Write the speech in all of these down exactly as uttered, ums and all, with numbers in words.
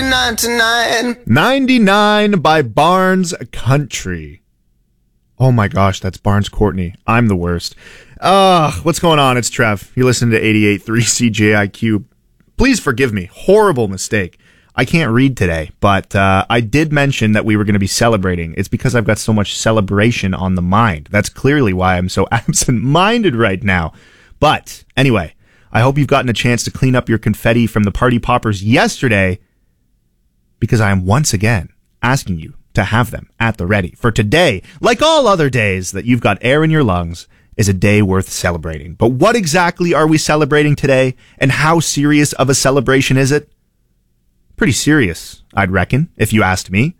ninety-nine to nine. ninety-nine by Barnes Country. Oh my gosh, that's Barnes Courtney. I'm the worst. Uh, what's going on? It's Trev. You're listening to eighty-eight point three C J I Q. Please forgive me. Horrible mistake. I can't read today, but uh, I did mention that we were going to be celebrating. It's because I've got so much celebration on the mind. That's clearly why I'm so absent-minded right now. But anyway, I hope you've gotten a chance to clean up your confetti from the party poppers yesterday, because I am once again asking you to have them at the ready. For today, like all other days that you've got air in your lungs, is a day worth celebrating. But what exactly are we celebrating today, and how serious of a celebration is it? Pretty serious, I'd reckon, if you asked me.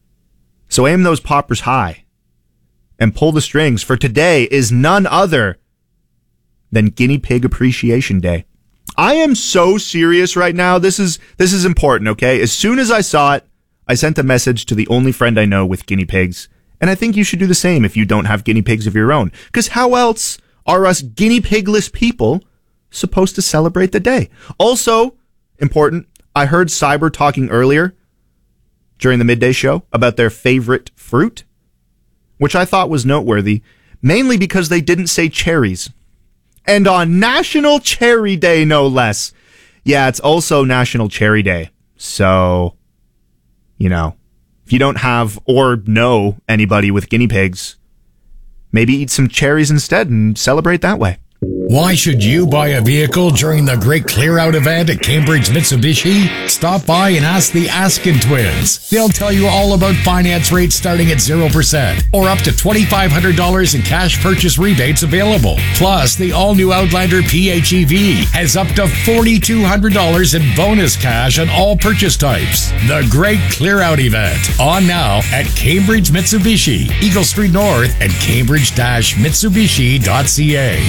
So aim those poppers high and pull the strings, for today is none other than Guinea Pig Appreciation Day. I am so serious right now. This is this is important, okay? As soon as I saw it, I sent a message to the only friend I know with guinea pigs, and I think you should do the same if you don't have guinea pigs of your own, because how else are us guinea pigless people supposed to celebrate the day? Also, important, I heard Cyber talking earlier during the midday show about their favorite fruit, which I thought was noteworthy, mainly because they didn't say cherries. And on National Cherry Day, no less. Yeah, it's also National Cherry Day. So, you know, if you don't have or know anybody with guinea pigs, maybe eat some cherries instead and celebrate that way. Why should you buy a vehicle during the Great Clear Out event at Cambridge Mitsubishi? Stop by and ask the Askin twins. They'll tell you all about finance rates starting at zero percent or up to twenty-five hundred dollars in cash purchase rebates available. Plus, the all-new Outlander P H E V has up to four thousand two hundred dollars in bonus cash on all purchase types. The Great Clear Out event, on now at Cambridge Mitsubishi, Eagle Street North at cambridge dash mitsubishi dot c a.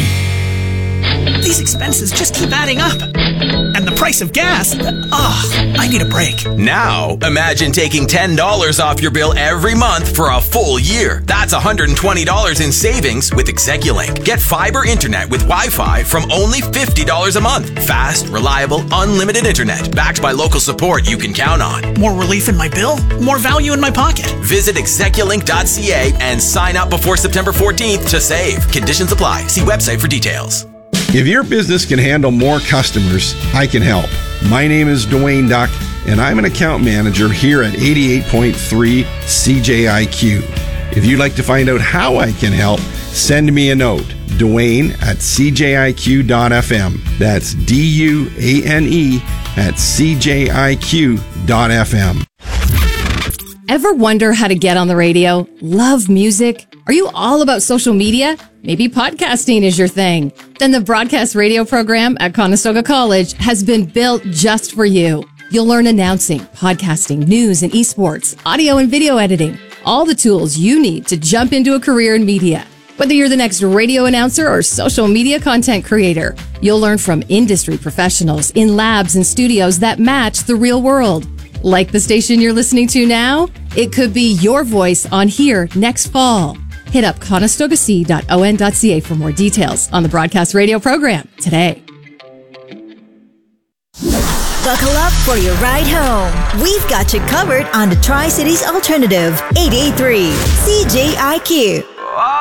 These expenses just keep adding up. And the price of gas. Ugh, I need a break. Now, imagine taking ten dollars off your bill every month for a full year. That's one hundred twenty dollars in savings with Execulink. Get fiber internet with Wi-Fi from only fifty dollars a month. Fast, reliable, unlimited internet. Backed by local support you can count on. More relief in my bill? More value in my pocket. Visit execulink dot c a and sign up before September fourteenth to save. Conditions apply. See website for details. If your business can handle more customers, I can help. My name is Dwayne Duck, and I'm an account manager here at eighty-eight point three C J I Q. If you'd like to find out how I can help, send me a note. Dwayne at c j i q dot f m. That's D U A N E at c j i q dot f m. Ever wonder how to get on the radio? Love music? Are you all about social media? Maybe podcasting is your thing. Then the broadcast radio program at Conestoga College has been built just for you. You'll learn announcing, podcasting, news and esports, audio and video editing, all the tools you need to jump into a career in media. Whether you're the next radio announcer or social media content creator, you'll learn from industry professionals in labs and studios that match the real world. Like the station you're listening to now? It could be your voice on here next fall. Hit up conestoga c dot o n dot c a for more details on the broadcast radio program today. Buckle up for your ride home. We've got you covered on the Tri-Cities Alternative, eighty-eight point three C J I Q.